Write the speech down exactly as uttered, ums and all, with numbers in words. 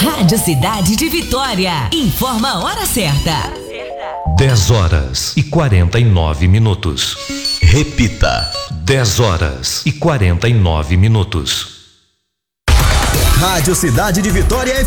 Rádio Cidade de Vitória. Informa a hora certa. dez horas e quarenta e nove minutos. Repita. dez horas e quarenta e nove minutos. Rádio Cidade de Vitória